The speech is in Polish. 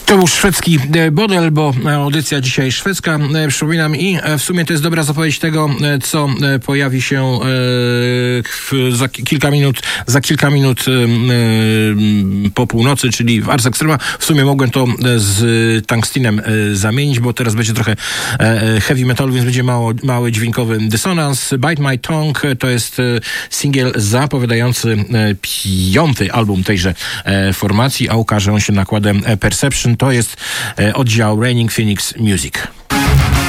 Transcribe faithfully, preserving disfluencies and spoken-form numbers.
To był szwedzki Bodel, bo audycja dzisiaj szwedzka, przypominam, i w sumie to jest dobra zapowiedź tego, co pojawi się za kilka minut, za kilka minut po północy, czyli w Ars Extrema. W sumie mogłem to z Tungstinem zamienić, bo teraz będzie trochę heavy metalu, więc będzie mało, mały dźwiękowy dysonans. Bite My Tongue to jest singiel zapowiadający piąty album tejże formacji, a ukaże on się nakładem Perception. To jest oddział Raining Phoenix Music.